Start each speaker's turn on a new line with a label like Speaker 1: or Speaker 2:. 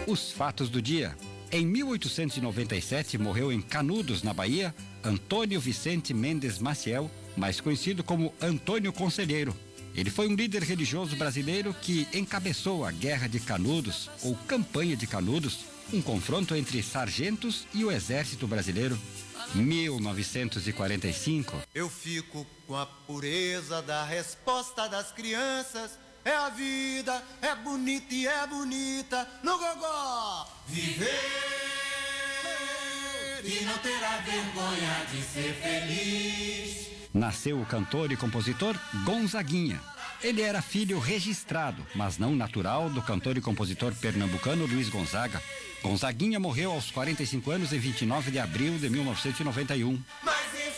Speaker 1: Os fatos do dia. Em 1897, morreu em Canudos, na Bahia, Antônio Vicente Mendes Maciel, mais conhecido como Antônio Conselheiro. Ele foi um líder religioso brasileiro que encabeçou a Guerra de Canudos, ou Campanha de Canudos, um confronto entre sargentos e o Exército Brasileiro. 1945.
Speaker 2: Eu fico com a pureza da resposta das crianças. É a vida, é bonita e é bonita no gogó. Viver e não terá vergonha de ser feliz.
Speaker 1: Nasceu o cantor e compositor Gonzaguinha. Ele era filho registrado, mas não natural, do cantor e compositor pernambucano Luiz Gonzaga. Gonzaguinha morreu aos 45 anos em 29 de abril de 1991.